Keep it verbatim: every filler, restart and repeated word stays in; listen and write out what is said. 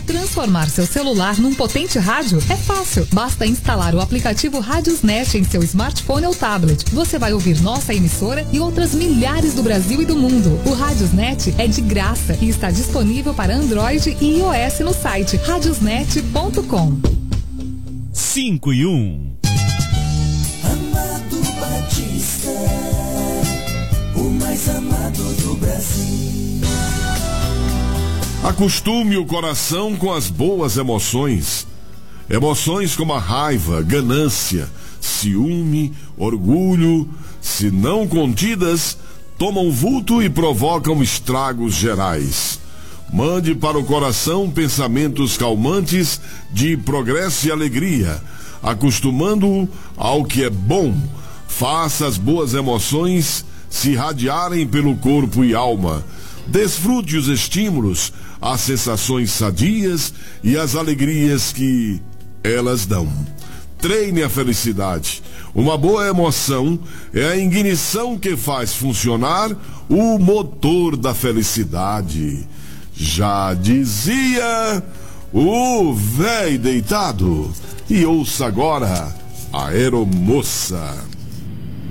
Transformar seu celular num potente rádio é fácil. Basta instalar o aplicativo Radiosnet em seu smartphone ou tablet. Você vai ouvir nossa emissora e outras milhares do Brasil e do mundo. O Radiosnet é de graça e está disponível para Android e iOS no site radiosnet ponto com. cinco e um. Amado Batista, o mais amado do Brasil. Acostume o coração com as boas emoções. Emoções como a raiva, ganância, ciúme, orgulho, se não contidas, tomam vulto e provocam estragos gerais. Mande para o coração pensamentos calmantes de progresso e alegria, acostumando-o ao que é bom. Faça as boas emoções se irradiarem pelo corpo e alma. Desfrute os estímulos, as sensações sadias e as alegrias que elas dão. Treine a felicidade. Uma boa emoção é a ignição que faz funcionar o motor da felicidade. Já dizia o véi deitado. E ouça agora a Aeromoça.